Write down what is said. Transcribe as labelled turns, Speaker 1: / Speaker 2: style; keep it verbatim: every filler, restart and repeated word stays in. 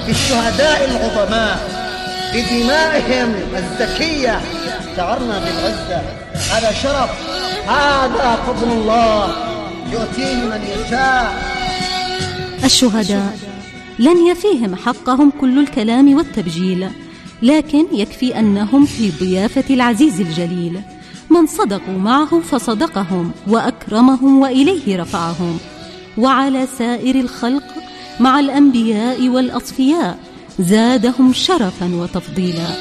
Speaker 1: بالشهداء العظماء بدمائهم الزكية شعرنا بالعزة. هذا شرف، هذا فضل الله يؤتيه من يشاء.
Speaker 2: الشهداء لن يفيهم حقهم كل الكلام والتبجيل، لكن يكفي أنهم في ضيافة العزيز الجليل، من صدقوا معه فصدقهم وأكرمهم وإليه رفعهم، وعلى سائر الخلق مع الأنبياء والأصفياء زادهم شرفا وتفضيلا.